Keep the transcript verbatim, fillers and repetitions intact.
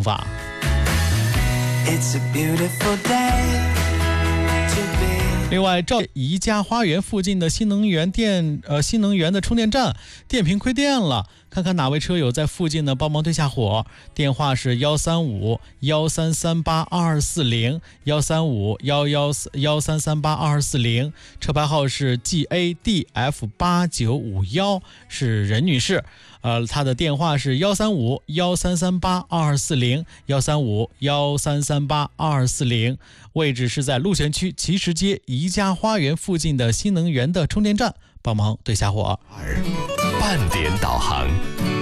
法。 It's a beautiful day to be 另外，赵宜家花园附近的新能源电呃新能源的充电站电瓶亏电了，看看哪位车友在附近呢，帮忙对下火。电话是幺三五幺三三八二二四零幺三五幺幺幺三三八二二四零，车牌号是 G A D F 八九五一，是任女士。呃，她的电话是幺三五幺三三八二二四零幺三五幺三三八二二四零，位置是在鹿泉区奇石街宜家花园附近的新能源的充电站，帮忙对下火。 半点导航。